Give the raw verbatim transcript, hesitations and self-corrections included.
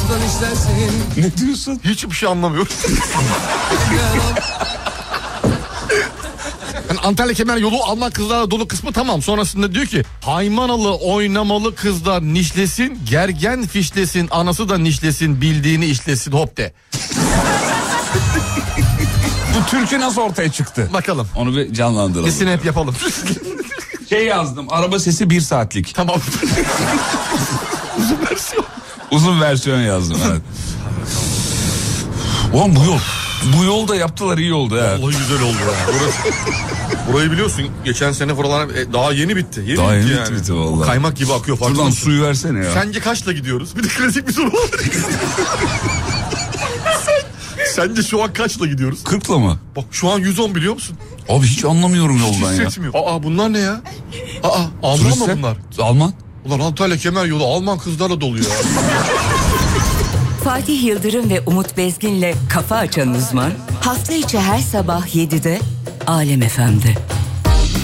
anasıdan işlersin. Ne diyorsun? Hiçbir şey anlamıyorum. Yani Antalya Kemer Yolu Alman kızlarla dolu kısmı tamam. Sonrasında diyor ki Haymanalı oynamalı kızlar nişlesin, gergen fişlesin, anası da nişlesin, bildiğini işlesin, hop de. Bu türkü nasıl ortaya çıktı? Bakalım. Onu bir canlandıralım. Nesini hep yapalım. Şey yazdım, araba sesi bir saatlik. Tamam. Uzun versiyon. Uzun versiyon yazdım evet. Ulan bu yol. Bu yolda yaptılar, iyi oldu ha. Vallahi güzel oldu ya. Burası, burayı biliyorsun geçen sene buralar daha yeni bitti. Yeni Daha bitti yeni yani. bitti vallahi. Kaymak gibi akıyor. Şuradan suyu versene ya. Sence kaçla gidiyoruz? Bir de klasik bir soru var. Sen, sence şu an kaçla gidiyoruz? kırkla mı? Bak şu an yüz on biliyor musun? Abi hiç anlamıyorum Hiç yoldan ya. hissetmiyor. Aa bunlar ne ya? Aa Alman Turistler, mı bunlar? Alman. Ulan Antalya Kemer Yolu Alman kızlarla dolu ya. Fatih Yıldırım ve Umut Bezgin'le Kafa Açan Uzman hafta içi her sabah yedide Alem F M'de.